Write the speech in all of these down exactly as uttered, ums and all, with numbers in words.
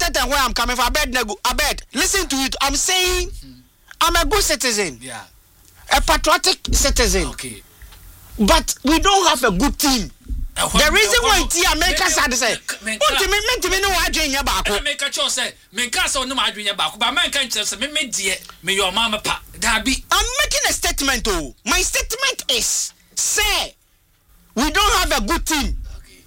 understand where I'm coming from. Abed, Abed, listen to it. I'm saying I'm a good citizen. Yeah. A patriotic citizen. Okay. But we don't have a good team. Uh, the reason why T America said say, "What do me mean to me no adwin ya ba ko." Make a choice say, "Me ka say no adwin ya ba ko, but man can say me me die, me your mama pa." Dabi. I'm making a statement oh. My statement is say we don't have a good team. Okay.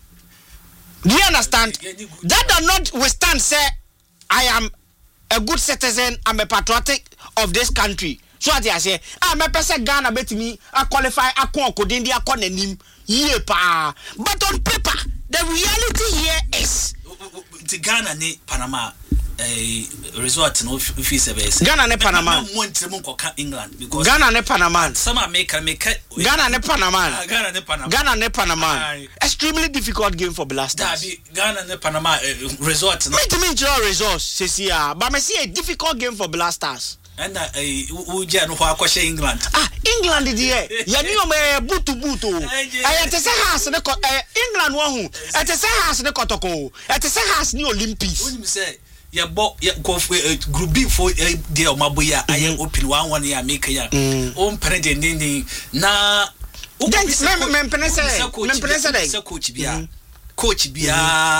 Do you understand? That does not withstand say I am a good citizen, I'm a patriotic of this country. So what I say, I'm a person Ghana bet me I qualify I con kodindi I con nim ye pa. But on paper, the reality here is the Ghana ne Panama a resort no fee service. Ghana ne Panama. England because Ghana ne Panama. Some America make Ghana ne Panama. Ghana ne Panama. Ghana ne Panama. Extremely difficult game for Blasters. Ghana ne Panama resort. Me to me draw results, says here, but me see a difficult game for Blasters. And I uja no kwa kwa England. Ah, England is here. Ya ni o me butu butu. Eh, te say house ne England wo hu. Eh, te say house ne kotoko. Eh, te say house ni Olympics. When you say ya bo ya go group B for dey o maboya aye open one one ya make ya. O mpere de ndin na o me me mpene say me mpene say coach bia. Coach bia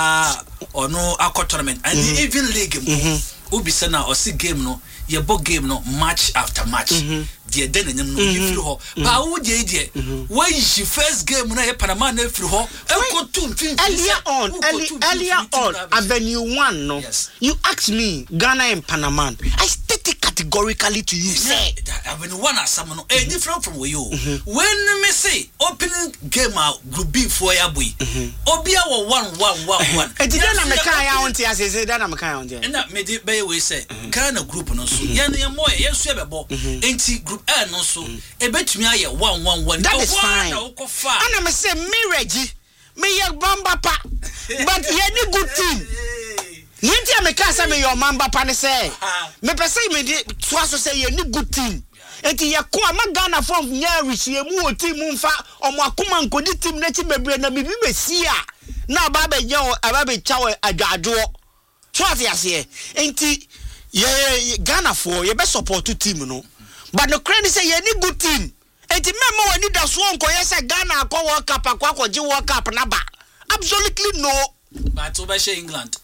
or no aqua tournament and even league. Ubi sana or see game no. Your book game no match after match. The then and no you feel but who did when you first game na Panama na feel ho earlier on earlier on Avenue one no you asked me Ghana and Panama I stated categorically to you say Avenue one as some no eh different from you when me say opening game out group B for ya boy obia wo one one one one e did na me kan ya won ti ase say that na me kan on there na me dey be we say Ghana group no so yan yan mo yan so e be bo enti group A no so e betumi aye one one one that is fine and I say me Reggie me ye bamba pa but ye ni good team yenti ameka say me your mamba pa ne say me pese me dey to aso say ye ni good team enti ye ko ama Ghana form nya rehie mu o team mfa omo akoma nkodi team na chi bebre na bibi besi a na baba nya baba chawo adwadwo so ati ase enti ye Ghana for ye be support to team no but the credit say ye ni good team enti memo wani da so onko ye say Ghana akọ World Cup akọ akọ ji World Cup na ba absolutely no but over England